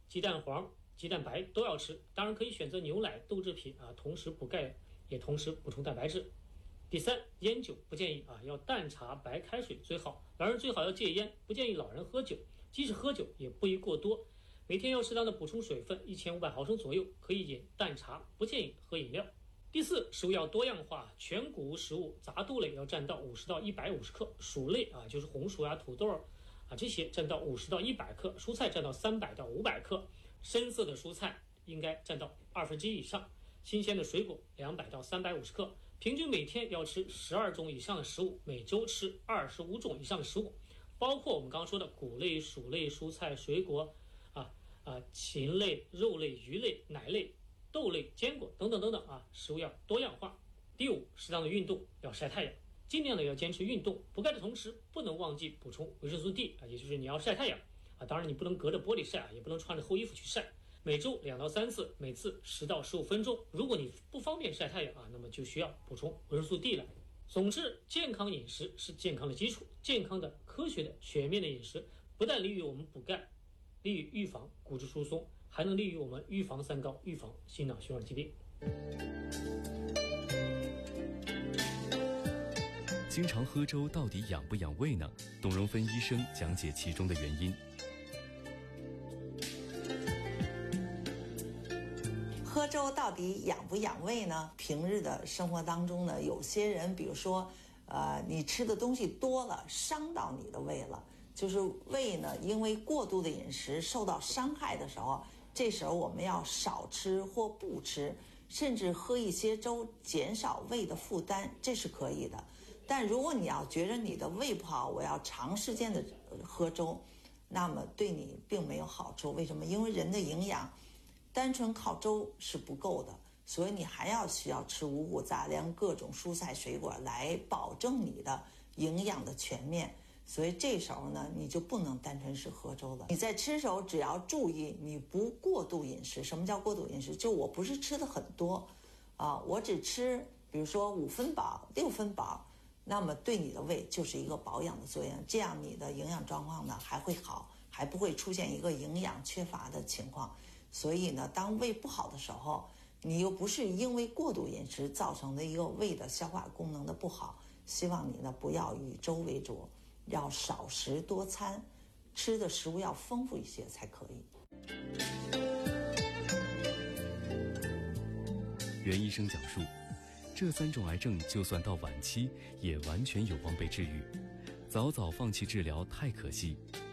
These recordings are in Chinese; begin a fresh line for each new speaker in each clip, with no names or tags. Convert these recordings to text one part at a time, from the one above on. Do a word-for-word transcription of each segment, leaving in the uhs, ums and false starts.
鸡蛋黄、鸡蛋白都要吃，当然可以选择牛奶、豆制品啊，同时补钙，也同时补充蛋白质。第三，烟酒不建议啊，要淡茶、白开水最好。老人最好要戒烟，不建议老人喝酒，即使喝酒也不宜过多。每天要适当的补充水分，一千五百毫升左右，可以饮淡茶，不建议喝饮料。第四，食物要多样化，全谷食物、杂豆类要占到五十到一百五十克，薯类啊，就是红薯啊、土豆啊这些占到五十到一百克，蔬菜占到三百到五百克，深色的蔬菜应该占到二分之一以上，新鲜的水果两百到三百五十克。平均每天要吃十二种以上的食物，每周吃二十五种以上的食物，包括我们刚刚说的谷类、薯类、蔬菜、水果啊啊禽类、肉类、鱼类、奶类、豆类、坚果等等等等啊，食物要多样化。第五，适当的运动，要晒太阳，尽量的要坚持运动。补钙的同时，不能忘记补充维生素 D 啊，也就是你要晒太阳啊，当然你不能隔着玻璃晒啊，也不能穿着厚衣服去晒。每周两到三次，每次十到十五分钟。如果你不方便晒太阳啊，那么就需要补充维生素 D 了。总之，健康饮食是健康的基础，健康的、科学的、全面的饮食，不但利于我们补钙，利于预防骨质疏松，还能利于我们预防三高，预防心脑血管疾病。
经常喝粥到底养不养胃呢？董荣芬医生讲解其中的原因。
喝粥到底养不养胃呢？平日的生活当中呢，有些人比如说呃，你吃的东西多了，伤到你的胃了，就是胃呢因为过度的饮食受到伤害的时候，这时候我们要少吃或不吃，甚至喝一些粥减少胃的负担，这是可以的。但如果你要觉得你的胃不好，我要长时间的喝粥，那么对你并没有好处。为什么？因为人的营养单纯靠粥是不够的，所以你还要需要吃五谷杂粮、各种蔬菜水果来保证你的营养的全面。所以这时候呢，你就不能单纯是喝粥了。你在吃的时候只要注意你不过度饮食。什么叫过度饮食？就我不是吃的很多啊，我只吃比如说五分饱、六分饱，那么对你的胃就是一个保养的作用，这样你的营养状况呢还会好，还不会出现一个营养缺乏的情况。所以呢，当胃不好的时候，你又不是因为过度饮食造成的一个胃的消化功能的不好，希望你呢不要以粥为主，要少食多餐，吃的食物要丰富一些才可以。
袁医生讲述，这三种癌症就算到晚期也完全有望被治愈，早早放弃治疗太可惜。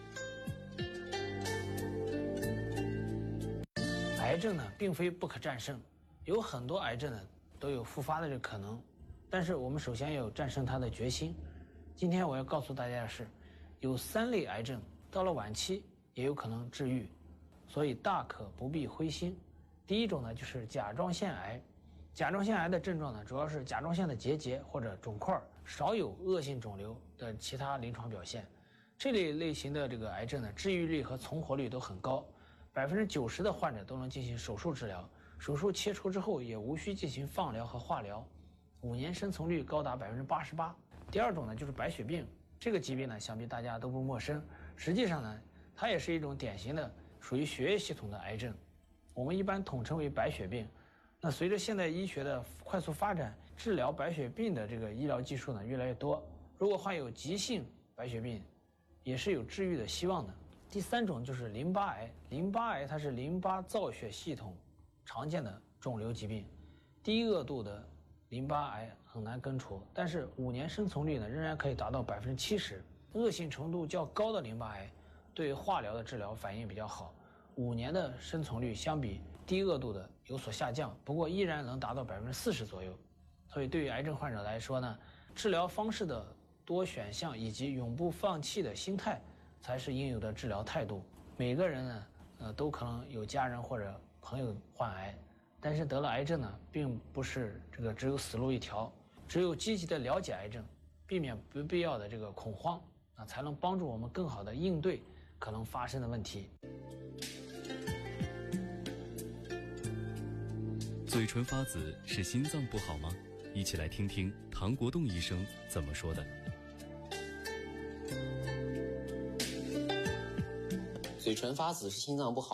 癌症呢并非不可战胜，有很多癌症呢都有复发的这个可能，但是我们首先要有战胜它的决心。今天我要告诉大家的是，有三类癌症到了晚期也有可能治愈，所以大可不必灰心。第一种呢就是甲状腺癌。甲状腺癌的症状呢主要是甲状腺的结节或者肿块，少有恶性肿瘤的其他临床表现。这类类型的这个癌症呢，治愈率和存活率都很高，百分之九十的患者都能进行手术治疗，手术切除之后也无需进行放疗和化疗，五年生存率高达百分之八十八。第二种呢就是白血病，这个疾病呢想必大家都不陌生，实际上呢它也是一种典型的属于血液系统的癌症，我们一般统称为白血病。那随着现代医学的快速发展，治疗白血病的这个医疗技术呢越来越多，如果患有急性白血病也是有治愈的希望的。第三种就是淋巴癌，淋巴癌它是淋巴造血系统常见的肿瘤疾病，低恶度的淋巴癌很难根除，但是五年生存率呢仍然可以达到百分之七十。恶性程度较高的淋巴癌对化疗的治疗反应比较好，五年的生存率相比低恶度的有所下降，不过依然能达到百分之四十左右。所以对于癌症患者来说呢，治疗方式的多选项以及永不放弃的心态才是应有的治疗态度。每个人呢，呃，都可能有家人或者朋友患癌，但是得了癌症呢，并不是这个只有死路一条，只有积极的了解癌症，避免不必要的这个恐慌，啊，才能帮助我们更好的应对可能发生的问题。
嘴唇发紫是心脏不好吗？一起来听听唐国栋医生怎么说的。
嘴唇发紫是心脏不好